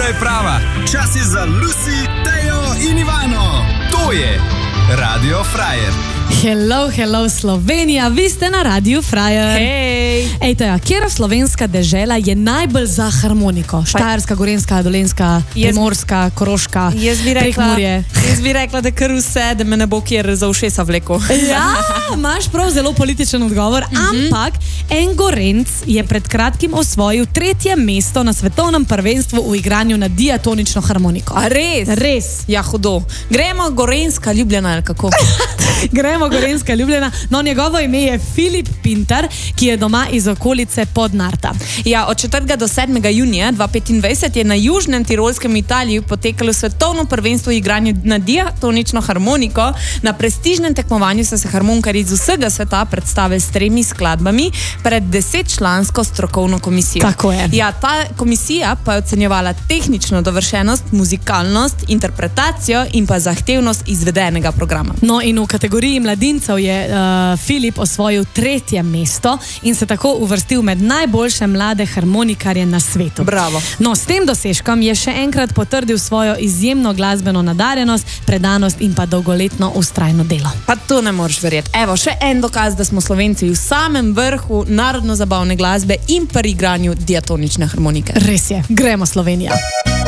Ura je prava. Čas je za Lucy, Tejo in Ivano. To je Radio Frajer. Hello, hello Slovenija, vi ste na Radiu Frajer. Hej! Ej, Teja, katera slovenska dežela je najbolj za harmoniko? Štajerska, Gorenjska, Dolenjska, Primorska, Koroška, Prekmurje? Jaz bi rekla, da kar vse, da me ne bo kjer za ušesa vlekel. Ja, imaš prav zelo političen odgovor, ampak en Gorenc je pred kratkim osvojil 3. mesto na svetovnem prvenstvu v igranju na diatonično harmoniko. A res? Res. Ja, hudo. Gremo Gorenjska, Ljubljana ali kako? Gremo Gorenjska, Ljubljana. No, njegovo ime je Filip Pintar, ki je doma iz okolice Podnarta. Ja, od 4. do 7. junija 2025 je na južnem Tirolskem Italiji potekalo svetovno prvenstvo v igranju na diatonično harmoniko. Na prestižnem tekmovanju so se harmonkarji iz vsega sveta predstavili s 3 skladbami pred 10-člansko strokovno komisijo. Tako je. Ja, ta komisija pa je ocenjevala tehnično dovršenost, muzikalnost, interpretacijo in pa zahtevnost izvedenega programa. No, in v kategoriji mladincev je Filip osvojil 3. mesto in se tako uvrstil med najboljše mlade harmonikarje na svetu. Bravo. No, s tem dosežkom je še enkrat potrdil svojo izjemno glasbeno nadarjenost, predanost in pa dolgoletno vztrajno delo. Pa to ne moreš verjeti. Evo, še en dokaz, da smo Slovenci v samem vrhu narodno-zabavne glasbe in pri igranju diatonične harmonike. Res je. Gremo Slovenija.